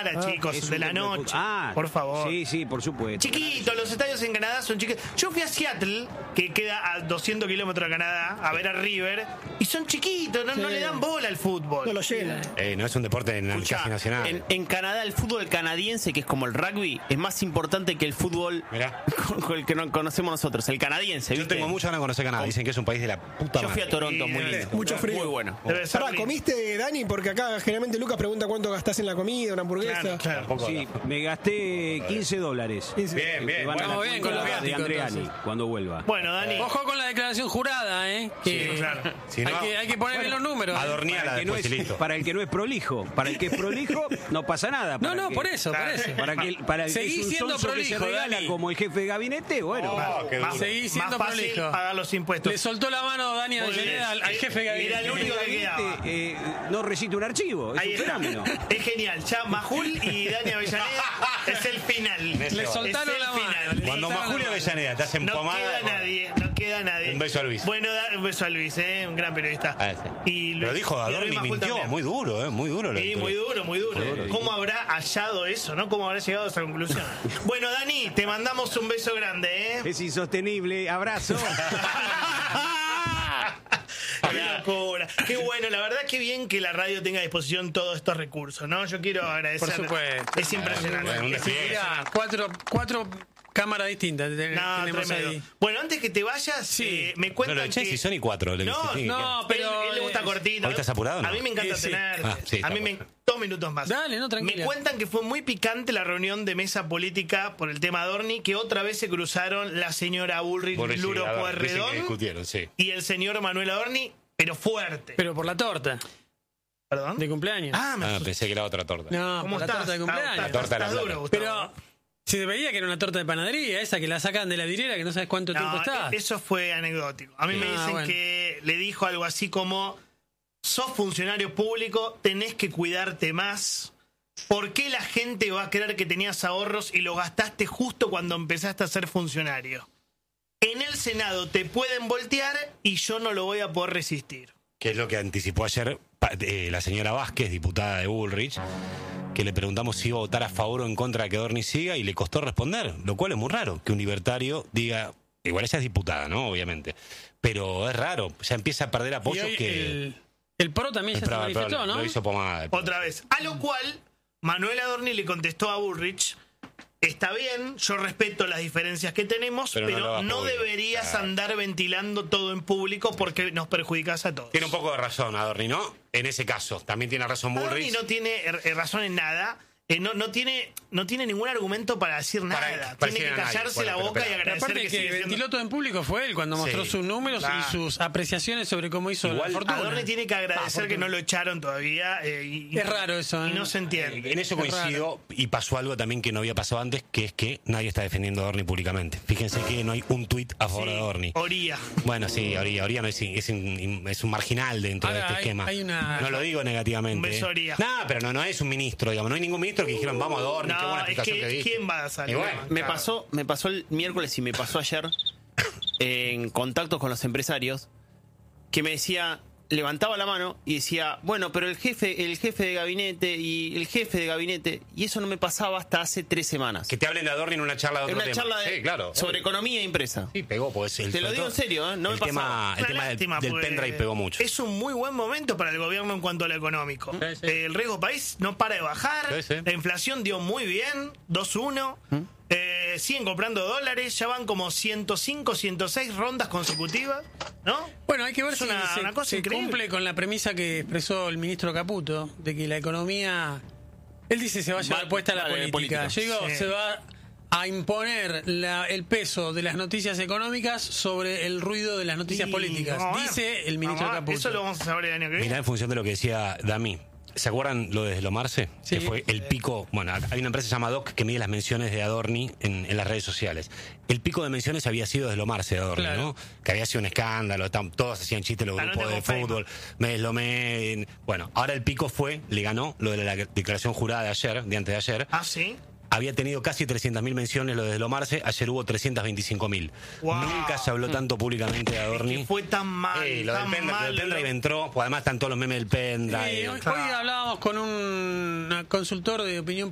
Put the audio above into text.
para, chicos, de la noche. Por favor. Sí, por supuesto. Chiquitos, los estadios en Canadá son chiquitos. Yo fui a Seattle, que queda a 200 kilómetros de Canadá, a ver a River, y son chiquitos, no le dan bola al fútbol. No lo llenan. No es un deporte casi nacional. En Canadá el fútbol canadiense, que es como el rugby, es más importante que el fútbol con el que no conocemos nosotros, el canadiense. Yo tengo mucha ganas de conocer Canadá, dicen que es un país de la puta madre. Yo fui a Toronto, muy lindo. Mucho frío. Muy bueno. Pará, ¿comiste, Dani? Porque acá generalmente Lucas pregunta cuánto gastás en la comida, una hamburguesa. Claro. Sí, me gasté $15. Bien. Vamos bien con los de viáticos, Andreani entonces. cuando vuelva. Bueno, Dani. Ojo con la declaración jurada, que claro. Si no, hay que poner bien los números. adorniala Que no después y listo. para el que no es prolijo. Para el que es prolijo, no pasa nada. No, por eso. Para el que Seguí es un siendo sonso que prolijo, se regala Dani. como el jefe de gabinete, bueno. Qué duro. Seguí siendo Más fácil prolijo. pagar los impuestos. Le soltó la mano Dani Avellaneda al jefe de gabinete. Era el único que quedaba. No recita un archivo, es Ahí un está. fenómeno. Es genial. Ya Majul y Dani Avellaneda es el final. Le soltaron Es el la mano. final. Le Cuando soltaron Majul y la mano. Avellaneda te hacen No pomada. queda nadie. Un beso a Luis. Bueno, un beso a Luis, un gran periodista. Sí. Y Pero dijo y Adorni Majul mintió, también. muy duro, muy duro. Sí, muy duro. ¿Cómo habrá hallado eso, no? ¿Cómo habrá llegado a esa conclusión? Bueno, Dani, te mandamos un beso grande, Es insostenible, abrazo. Qué locura. Qué bueno, la verdad que bien que la radio tenga a disposición todos estos recursos, ¿no? Yo quiero agradecer. Por supuesto. Es impresionante. Un despliegue. Mirá, cuatro cámaras distintas No, tenemos tremendo. ahí. Bueno, antes que te vayas, Sí. me No cuentan lo eché que... si son y 4. No, pero él le gusta cortito. ¿Hoy estás apurado, no? A mí me encanta Sí. tener. Sí, a mí está me... 2 minutos más. Dale, no, tranquila. Me cuentan que fue muy picante la reunión de mesa política por el tema Adorni, que otra vez se cruzaron la señora Bullrich, Luro Pueyrredón discutieron, sí. y el señor Manuel Adorni, pero fuerte. Pero por la torta ¿Perdón? de cumpleaños. Me asusté. Pensé que era otra torta. No, ¿Cómo por la estás? torta de cumpleaños. La torta de la Estás plata. duro, Gustavo. Pero se veía que era una torta de panadería, esa que la sacan de la vidriera, que no sabes cuánto tiempo está. Eso fue anecdótico. A mí me dicen bueno. que le dijo algo así como: sos funcionario público, tenés que cuidarte más. ¿Por qué la gente va a creer que tenías ahorros y lo gastaste justo cuando empezaste a ser funcionario? En el Senado te pueden voltear y yo no lo voy a poder resistir. Que es lo que anticipó ayer la señora Vázquez, diputada de Bullrich, que le preguntamos si iba a votar a favor o en contra de que Adorni siga y le costó responder, lo cual es muy raro, que un libertario diga, igual ella es diputada, ¿no? Obviamente, pero es raro, ya empieza a perder Y apoyo hoy que... el PRO también ya se manifestó, ¿no? Lo hizo pomada. Otra vez. A lo cual, Manuel Adorni le contestó a Bullrich: está bien, yo respeto las diferencias que tenemos, Pero no lo pero hagas no público. deberías Claro. andar ventilando todo en público porque nos perjudicás a todos. Tiene un poco de razón Adorni, ¿no? En ese caso, también tiene razón Adorni Bullrich. no tiene razón en nada. No tiene ningún argumento para decir nada. para Tiene decir que a nadie. callarse Bueno, la pero boca y espera. Pero agradecer aparte que que sigue siendo... ventiló todo en público fue él cuando mostró sus números claro. y sus apreciaciones sobre cómo hizo Igual, la fortuna. Adorni tiene que agradecer que no lo echaron todavía. Es raro eso, Y no se entiende. En eso Es coincido, y pasó algo también que no había pasado antes, que es que nadie está defendiendo a Adorni públicamente. Fíjense que no hay un tuit a favor de Adorni. Oría. Bueno, sí, Oría no es un marginal dentro Ahora, de este hay- esquema. hay una- No lo digo negativamente. Un beso, Oría. No, pero no es un ministro, digamos. No hay ningún ministro que dijeron, vamos a Adorni, qué buena No, es explicación que que diste. ¿quién va a salir? Y bueno, Me pasó el miércoles y me pasó ayer en contactos con los empresarios que me decía, levantaba la mano y decía, bueno, pero el jefe de gabinete y el jefe de gabinete, y eso no me pasaba hasta hace 3 semanas. que te hablen de Adorni en una charla de En otro una tema. charla Sí, claro. sobre economía e empresa. Sí, pegó, pues el Te lo digo en serio, no me el pasaba. tema, el Una tema lástima, del porque pendrive pegó mucho. Es un muy buen momento para el gobierno en cuanto a lo económico. Sí, sí. El riesgo país no para de bajar. Sí, sí. La inflación dio muy bien, 2-1. Siguen comprando dólares, ya van como 105, 106 rondas consecutivas, ¿no? Bueno, hay que ver Es si una cosa se increíble. cumple con la premisa que expresó el ministro Caputo, de que la economía... Él dice se va a llevar puesta la vale, política. política. Yo digo, Sí. se va a imponer el peso de las noticias económicas sobre el ruido de las noticias Y políticas. vamos a ver. Dice el ministro Vamos a ver. Caputo. Eso lo vamos a saber el año que viene. Mirá, en función de lo que decía Dami, ¿se acuerdan lo de Deslomarse? Sí. Que fue el pico. Bueno, hay una empresa llamada Doc que mide las menciones de Adorni en las redes sociales. El pico de menciones había sido Deslomarse de Adorni, Claro. ¿no? Que había sido un escándalo, todos hacían chistes los Ah, no grupos de tengo Facebook. fútbol, me deslomé. Bueno, ahora el pico le ganó lo de la declaración jurada de ayer, de antes de ayer. Ah, sí. Había tenido casi 300.000 menciones lo de Deslomarse, ayer hubo 325.000. Wow. Nunca se habló tanto públicamente de Adorni. Que fue tan mal. Lo del tan pendrive mal. entró, pues además están todos los memes del pendrive. Hoy hablábamos con un consultor de opinión